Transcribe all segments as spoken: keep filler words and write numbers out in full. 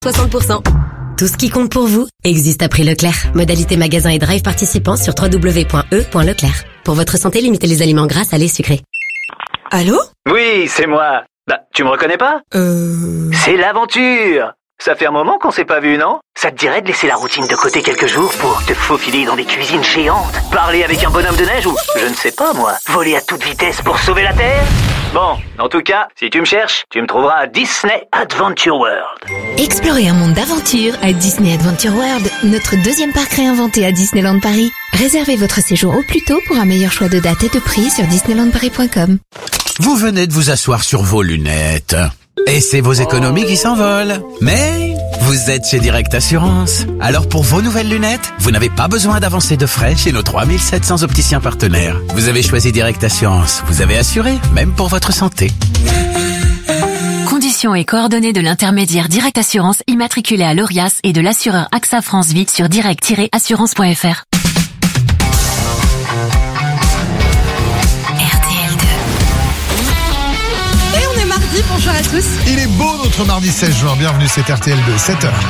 soixante pour cent. Tout ce qui compte pour vous existe à prix Leclerc. Modalité magasin et drive participants sur w w w point e point leclerc. Pour votre santé, limitez les aliments gras, salés, sucrés. Allô? Oui, c'est moi. Bah, tu me reconnais pas? Euh... C'est l'aventure. Ça fait un moment qu'on s'est pas vu, non? Ça te dirait de laisser la routine de côté quelques jours pour te faufiler dans des cuisines géantes, parler avec un bonhomme de neige ou, je ne sais pas moi, voler à toute vitesse pour sauver la Terre? Bon, en tout cas, si tu me cherches, tu me trouveras à Disney Adventure World. Explorez un monde d'aventure à Disney Adventure World, notre deuxième parc réinventé à Disneyland Paris. Réservez votre séjour au plus tôt pour un meilleur choix de date et de prix sur disneyland paris point com. Vous venez de vous asseoir sur vos lunettes. Et c'est vos économies qui s'envolent. Mais vous êtes chez Direct Assurance. Alors pour vos nouvelles lunettes, vous n'avez pas besoin d'avancer de frais chez nos trois mille sept cents opticiens partenaires. Vous avez choisi Direct Assurance. Vous avez assuré, même pour votre santé. Conditions et coordonnées de l'intermédiaire Direct Assurance immatriculé à l'Orias et de l'assureur AXA France Vie sur direct tiret assurance point f r. Bonjour à tous. Il est beau notre mardi seize juin. Bienvenue, c'est R T L deux, sept heures.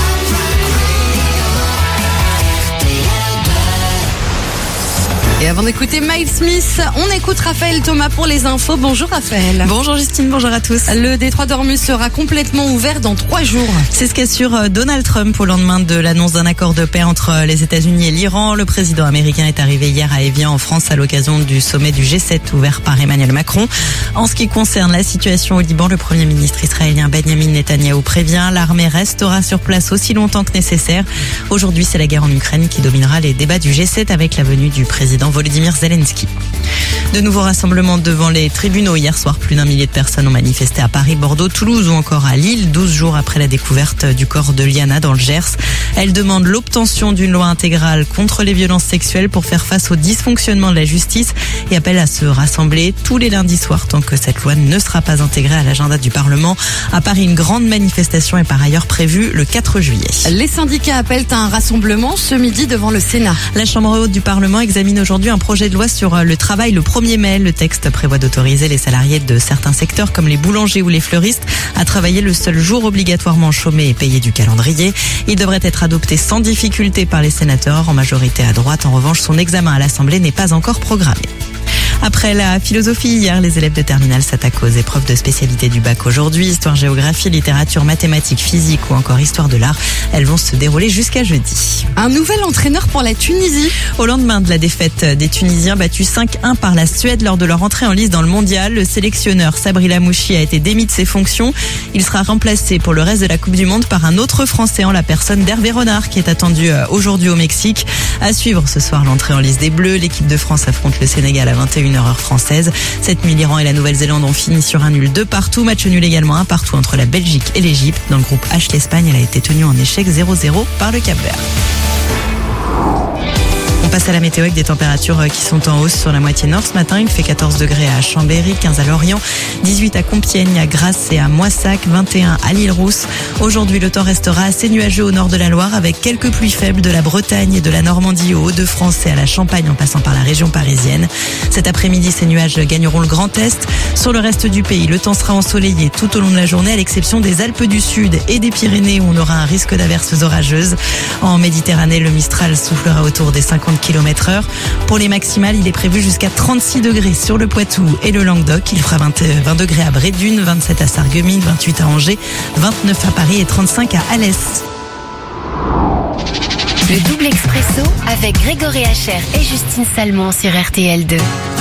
Et avant d'écouter Miles Smith, on écoute Raphaël Thomas pour les infos. Bonjour Raphaël. Bonjour Justine, bonjour à tous. Le détroit d'Ormuz sera complètement ouvert dans trois jours. C'est ce qu'assure Donald Trump au lendemain de l'annonce d'un accord de paix entre les États-Unis et l'Iran. Le président américain est arrivé hier à Évian en France à l'occasion du sommet du G sept ouvert par Emmanuel Macron. En ce qui concerne la situation au Liban, le premier ministre israélien Benjamin Netanyahou prévient, l'armée restera sur place aussi longtemps que nécessaire. Aujourd'hui, c'est la guerre en Ukraine qui dominera les débats du G sept avec la venue du président Volodymyr Zelensky. De nouveaux rassemblements devant les tribunaux. Hier soir, plus d'un millier de personnes ont manifesté à Paris, Bordeaux, Toulouse ou encore à Lille, douze jours après la découverte du corps de Liana dans le Gers. Elle demande l'obtention d'une loi intégrale contre les violences sexuelles pour faire face au dysfonctionnement de la justice et appelle à se rassembler tous les lundis soirs tant que cette loi ne sera pas intégrée à l'agenda du Parlement. À Paris, une grande manifestation est par ailleurs prévue le quatre juillet. Les syndicats appellent à un rassemblement ce midi devant le Sénat. La Chambre haute du Parlement examine aujourd'hui un projet de loi sur le travail le premier mai. Le texte prévoit d'autoriser les salariés de certains secteurs comme les boulangers ou les fleuristes à travailler le seul jour obligatoirement chômé et payé du calendrier. Il devrait être adopté sans difficulté par les sénateurs, en majorité à droite. En revanche, son examen à l'Assemblée n'est pas encore programmé. Après la philosophie, hier, les élèves de terminale s'attaquent aux épreuves de spécialité du bac aujourd'hui. Histoire, géographie, littérature, mathématiques, physique ou encore histoire de l'art. Elles vont se dérouler jusqu'à jeudi. Un nouvel entraîneur pour la Tunisie. Au lendemain de la défaite des Tunisiens battus cinq un par la Suède lors de leur entrée en lice dans le mondial, le sélectionneur Sabri Lamouchi a été démis de ses fonctions. Il sera remplacé pour le reste de la Coupe du Monde par un autre Français en la personne d'Hervé Renard qui est attendu aujourd'hui au Mexique. À suivre ce soir l'entrée en lice des Bleus. L'équipe de France affronte le Sénégal à vingt et une heures heure française. Cette nuit, l'Iran et la Nouvelle-Zélande ont fini sur un nul de partout. Match nul également un partout entre la Belgique et l'Égypte. Dans le groupe H, l'Espagne, elle a été tenue en échec zéro zéro par le Cap-Vert. On passe à la météo avec des températures qui sont en hausse sur la moitié nord ce matin. Il fait quatorze degrés à Chambéry, quinze à Lorient, dix-huit à Compiègne, à Grasse et à Moissac, vingt et un à l'Île-Rousse. Aujourd'hui, le temps restera assez nuageux au nord de la Loire avec quelques pluies faibles de la Bretagne et de la Normandie aux Hauts-de-France et à la Champagne en passant par la région parisienne. Cet après-midi, ces nuages gagneront le Grand Est. Sur le reste du pays, le temps sera ensoleillé tout au long de la journée à l'exception des Alpes du Sud et des Pyrénées où on aura un risque d'averses orageuses. En Méditerranée, le Mistral soufflera autour des cinquante kilomètres heure. Pour les maximales, il est prévu jusqu'à trente-six degrés sur le Poitou et le Languedoc. Il fera vingt, vingt degrés à Brédune, vingt-sept à Sarreguemines, vingt-huit à Angers, vingt-neuf à Paris et trente-cinq à Alès. Le double expresso avec Grégory Hacher et Justine Salmon sur R T L deux.